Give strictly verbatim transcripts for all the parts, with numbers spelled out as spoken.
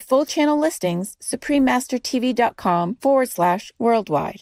full channel listings, suprememastertv.com forward slash worldwide.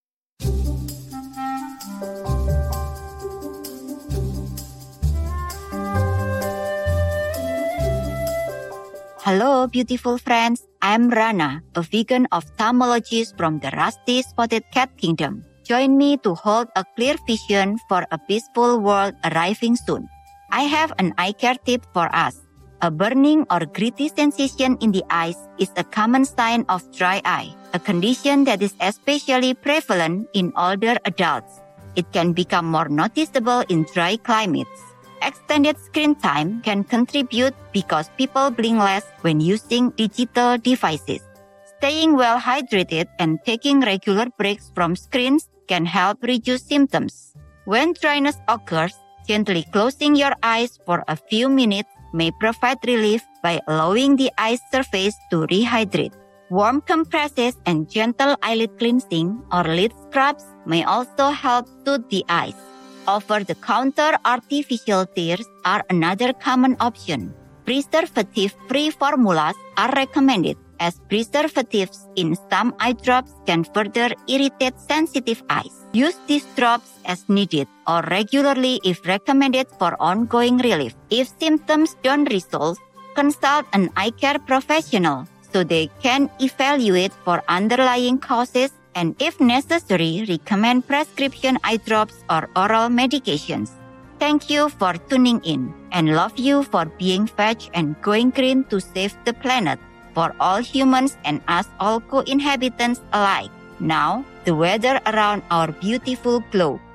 Hello, beautiful friends. I'm Rana, a vegan ophthalmologist from the Rusty Spotted Cat Kingdom. Join me to hold a clear vision for a peaceful world arriving soon. I have an eye care tip for us. A burning or gritty sensation in the eyes is a common sign of dry eye, a condition that is especially prevalent in older adults. It can become more noticeable in dry climates. Extended screen time can contribute because people blink less when using digital devices. Staying well hydrated and taking regular breaks from screens can help reduce symptoms. When dryness occurs, gently closing your eyes for a few minutes may provide relief by allowing the eye surface to rehydrate. Warm compresses and gentle eyelid cleansing or lid scrubs may also help soothe the eyes. Over-the-counter artificial tears are another common option. Preservative-free formulas are recommended, as preservatives in some eye drops can further irritate sensitive eyes. Use these drops as needed or regularly if recommended for ongoing relief. If symptoms don't resolve, consult an eye care professional so they can evaluate for underlying causes and, if necessary, recommend prescription eye drops or oral medications. Thank you for tuning in, and love you for being veg and going green to save the planet for all humans and us all co-inhabitants alike. Now, the weather around our beautiful globe.